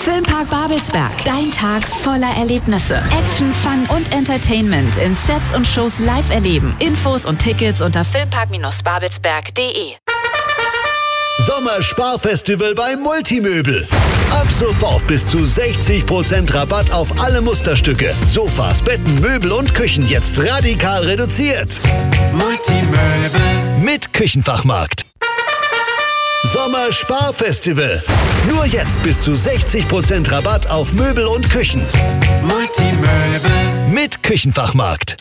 Filmpark Babelsberg. Dein Tag voller Erlebnisse. Action, Fun und Entertainment in Sets und Shows live erleben. Infos und Tickets unter filmpark-babelsberg.de. Sommersparfestival bei Multimöbel. Ab sofort bis zu 60% Rabatt auf alle Musterstücke. Sofas, Betten, Möbel und Küchen jetzt radikal reduziert. Multimöbel mit Küchenfachmarkt. Sommersparfestival. Nur jetzt bis zu 60% Rabatt auf Möbel und Küchen. Multimöbel mit Küchenfachmarkt.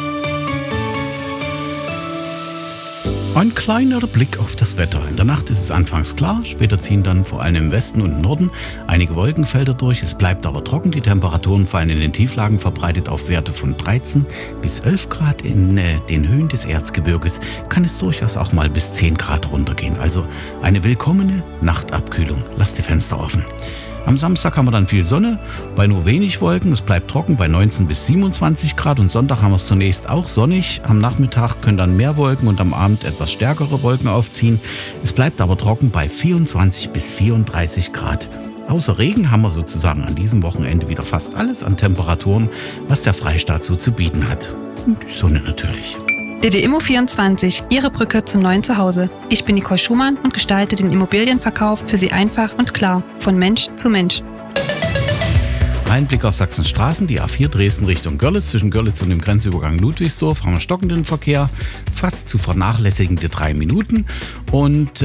Ein kleiner Blick auf das Wetter. In der Nacht ist es anfangs klar, später ziehen dann vor allem im Westen und Norden einige Wolkenfelder durch. Es bleibt aber trocken, die Temperaturen fallen in den Tieflagen verbreitet auf Werte von 13 bis 11 Grad. In den Höhen des Erzgebirges kann es durchaus auch mal bis 10 Grad runtergehen. Also eine willkommene Nachtabkühlung. Lasst die Fenster offen. Am Samstag haben wir dann viel Sonne, bei nur wenig Wolken. Es bleibt trocken bei 19 bis 27 Grad. Und Sonntag haben wir es zunächst auch sonnig. Am Nachmittag können dann mehr Wolken und am Abend etwas stärkere Wolken aufziehen. Es bleibt aber trocken bei 24 bis 34 Grad. Außer Regen haben wir sozusagen an diesem Wochenende wieder fast alles an Temperaturen, was der Freistaat so zu bieten hat. Und die Sonne natürlich. DD-Immo24, Ihre Brücke zum neuen Zuhause. Ich bin Nicole Schumann und gestalte den Immobilienverkauf für Sie einfach und klar, von Mensch zu Mensch. Ein Blick auf Sachsens Straßen, die A4 Dresden Richtung Görlitz. Zwischen Görlitz und dem Grenzübergang Ludwigsdorf haben wir stockenden Verkehr, fast zu vernachlässigende 3 Minuten. Und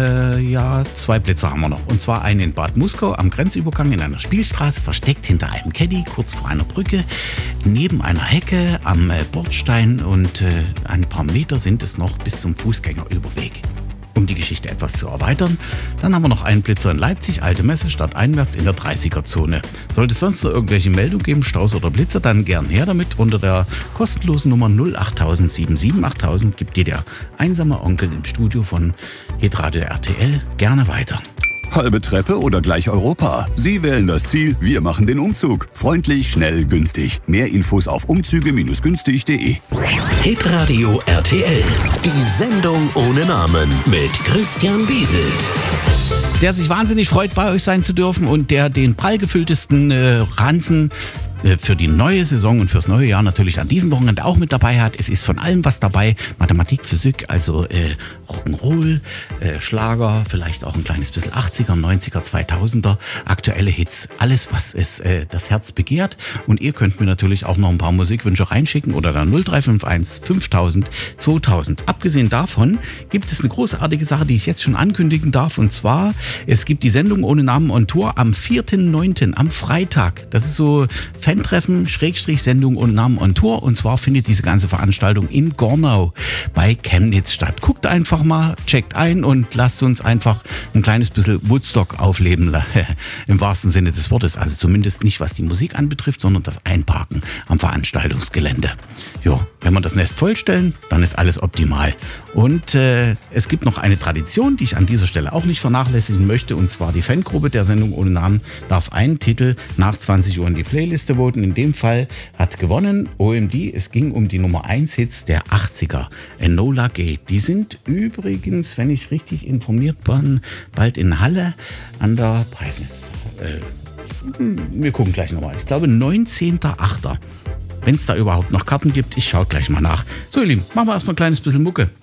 2 Plätze haben wir noch. Und zwar einen in Bad Muskau am Grenzübergang in einer Spielstraße, versteckt hinter einem Caddy, kurz vor einer Brücke, neben einer Hecke am Bordstein und ein paar Meter sind es noch bis zum Fußgängerüberweg. Um die Geschichte etwas zu erweitern, dann haben wir noch einen Blitzer in Leipzig, Alte Messe, stadteinwärts in der 30er-Zone. Sollte es sonst noch irgendwelche Meldungen geben, Staus oder Blitzer, dann gern her damit. Unter der kostenlosen Nummer 08000 77 8000 gibt dir der einsame Onkel im Studio von Hitradio RTL gerne weiter. Halbe Treppe oder gleich Europa? Sie wählen das Ziel, wir machen den Umzug. Freundlich, schnell, günstig. Mehr Infos auf umzüge-günstig.de. Hitradio RTL. Die Sendung ohne Namen mit Christian Bieselt. Der sich wahnsinnig freut, bei euch sein zu dürfen und der den prall gefülltesten Ranzen für die neue Saison und fürs neue Jahr natürlich an diesem Wochenende auch mit dabei hat. Es ist von allem was dabei. Mathematik, Physik, also Rock'n'Roll, Schlager, vielleicht auch ein kleines bisschen 80er, 90er, 2000er, aktuelle Hits. Alles, was es das Herz begehrt. Und ihr könnt mir natürlich auch noch ein paar Musikwünsche reinschicken oder dann 0351 5000 2000. Abgesehen davon gibt es eine großartige Sache, die ich jetzt schon ankündigen darf. Und zwar, es gibt die Sendung ohne Namen on Tour am 4.9. am Freitag. Das ist so Fan-Treffen, Sendung und Namen on Tour. Und zwar findet diese ganze Veranstaltung in Gornau bei Chemnitz statt. Guckt einfach mal, checkt ein und lasst uns einfach ein kleines bisschen Woodstock aufleben, im wahrsten Sinne des Wortes. Also zumindest nicht, was die Musik anbetrifft, sondern das Einparken am Veranstaltungsgelände. Jo, wenn wir das Nest vollstellen, dann ist alles optimal. Und es gibt noch eine Tradition, die ich an dieser Stelle auch nicht vernachlässigen möchte. Und zwar die Fangruppe der Sendung ohne Namen darf einen Titel nach 20 Uhr in die Playliste voten. In dem Fall hat gewonnen OMD. Es ging um die Nummer 1 Hits der 80er. Enola Gay. Die sind übrigens, wenn ich richtig informiert bin, bald in Halle an der Preisliste. Wir gucken gleich nochmal. Ich glaube 19.8. Wenn es da überhaupt noch Karten gibt, ich schaue gleich mal nach. So ihr Lieben, machen wir erstmal ein kleines bisschen Mucke.